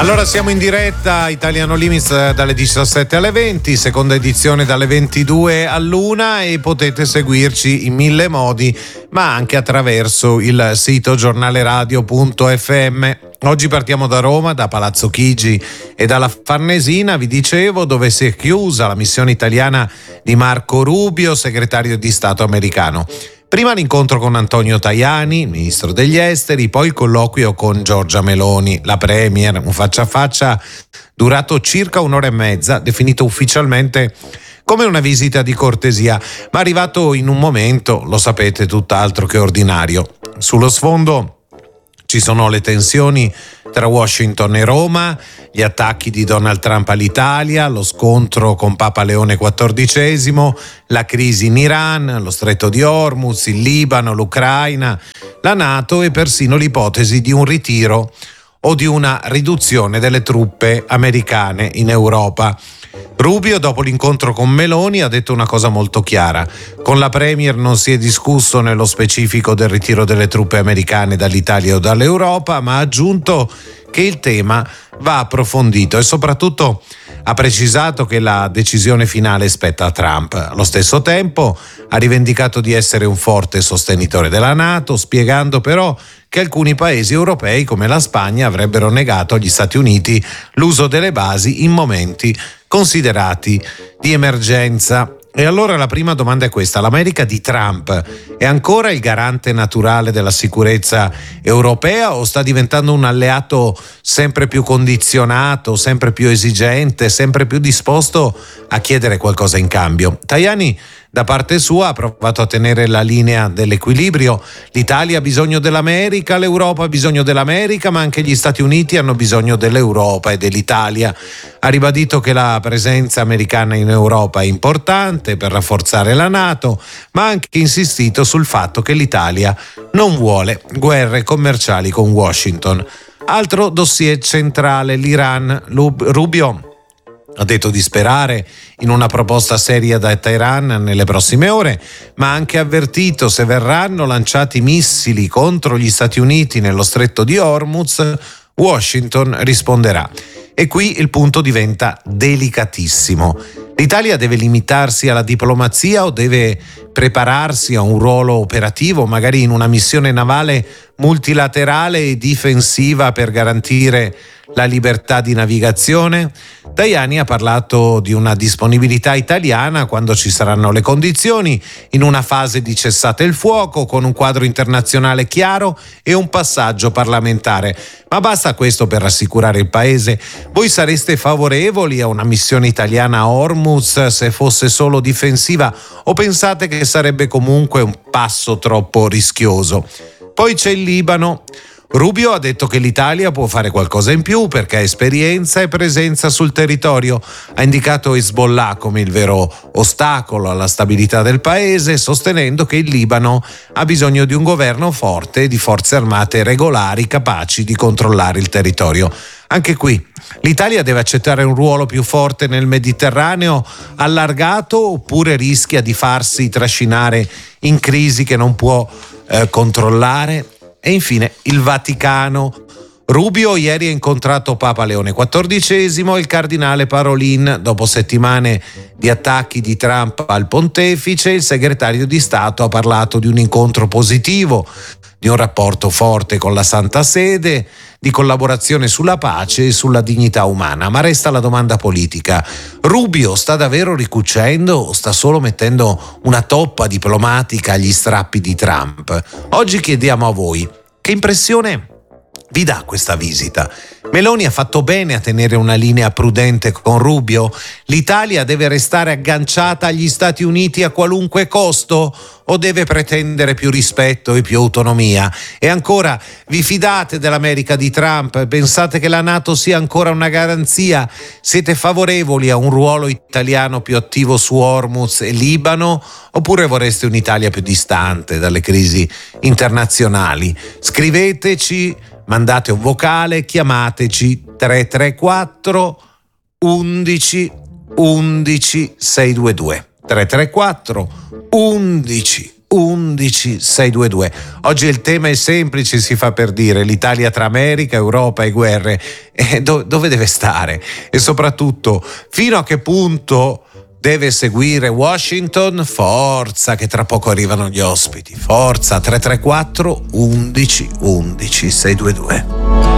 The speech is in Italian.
Allora siamo in diretta Italiano Limits dalle 17 alle 20, seconda edizione dalle 22 all'1 e potete seguirci in mille modi, ma anche attraverso il sito giornaleradio.fm. Oggi partiamo da Roma, da Palazzo Chigi e dalla Farnesina, vi dicevo, dove si è chiusa la missione italiana di Marco Rubio, segretario di Stato americano. Prima l'incontro con Antonio Tajani, ministro degli esteri, poi il colloquio con Giorgia Meloni, la premier, un faccia a faccia durato circa un'ora e mezza, definito ufficialmente come una visita di cortesia, ma arrivato in un momento, lo sapete, tutt'altro che ordinario. Sullo sfondo ci sono le tensioni tra Washington e Roma, gli attacchi di Donald Trump all'Italia, lo scontro con Papa Leone XIV, la crisi in Iran, lo stretto di Hormuz, il Libano, l'Ucraina, la NATO e persino l'ipotesi di un ritiro o di una riduzione delle truppe americane in Europa. Rubio, dopo l'incontro con Meloni, ha detto una cosa molto chiara. Con la premier non si è discusso nello specifico del ritiro delle truppe americane dall'Italia o dall'Europa, ma ha aggiunto che il tema va approfondito e soprattutto ha precisato che la decisione finale spetta a Trump. Allo stesso tempo ha rivendicato di essere un forte sostenitore della NATO, spiegando però che alcuni paesi europei come la Spagna avrebbero negato agli Stati Uniti l'uso delle basi in momenti considerati di emergenza. E allora la prima domanda è questa: l'America di Trump è ancora il garante naturale della sicurezza europea o sta diventando un alleato sempre più condizionato, sempre più esigente, sempre più disposto a chiedere qualcosa in cambio? Tajani da parte sua ha provato a tenere la linea dell'equilibrio. L'Italia ha bisogno dell'America, l'Europa ha bisogno dell'America, ma anche gli Stati Uniti hanno bisogno dell'Europa e dell'Italia. Ha ribadito che la presenza americana in Europa è importante per rafforzare la NATO, ma ha anche insistito sul fatto che l'Italia non vuole guerre commerciali con Washington. Altro dossier centrale, l'Iran. Rubio ha detto di sperare in una proposta seria da Teheran nelle prossime ore, ma ha anche avvertito: se verranno lanciati missili contro gli Stati Uniti nello stretto di Hormuz, Washington risponderà. E qui il punto diventa delicatissimo. L'Italia deve limitarsi alla diplomazia o deve prepararsi a un ruolo operativo, magari in una missione navale multilaterale e difensiva per garantire la libertà di navigazione? Tajani ha parlato di una disponibilità italiana quando ci saranno le condizioni, in una fase di cessate il fuoco, con un quadro internazionale chiaro e un passaggio parlamentare. Ma basta questo per rassicurare il paese? Voi sareste favorevoli a una missione italiana a Hormuz se fosse solo difensiva, o pensate che sarebbe comunque un passo troppo rischioso? Poi c'è il Libano. Rubio ha detto che l'Italia può fare qualcosa in più perché ha esperienza e presenza sul territorio. Ha indicato Hezbollah come il vero ostacolo alla stabilità del paese, sostenendo che il Libano ha bisogno di un governo forte e di forze armate regolari capaci di controllare il territorio. Anche qui l'Italia deve accettare un ruolo più forte nel Mediterraneo allargato, oppure rischia di farsi trascinare in crisi che non può controllare? E infine il Vaticano. Rubio ieri ha incontrato Papa Leone XIV e il cardinale Parolin. Dopo settimane di attacchi di Trump al pontefice, il segretario di Stato ha parlato di un incontro positivo, di un rapporto forte con la Santa Sede, di collaborazione sulla pace e sulla dignità umana. Ma resta la domanda politica: Rubio sta davvero ricucendo o sta solo mettendo una toppa diplomatica agli strappi di Trump? Oggi chiediamo a voi: che impressione vi dà questa visita? Meloni ha fatto bene a tenere una linea prudente con Rubio? L'Italia deve restare agganciata agli Stati Uniti a qualunque costo o deve pretendere più rispetto e più autonomia? E ancora, vi fidate dell'America di Trump? Pensate che la NATO sia ancora una garanzia? Siete favorevoli a un ruolo italiano più attivo su Hormuz e Libano? Oppure vorreste un'Italia più distante dalle crisi internazionali? Scriveteci, mandate un vocale, chiamateci 334 11 622 334 11 11 622. Oggi il tema è semplice, si fa per dire: l'Italia tra America, Europa e guerre. Dove deve stare? E soprattutto, fino a che punto deve seguire Washington? Forza, che tra poco arrivano gli ospiti. Forza, 334 11 11 622.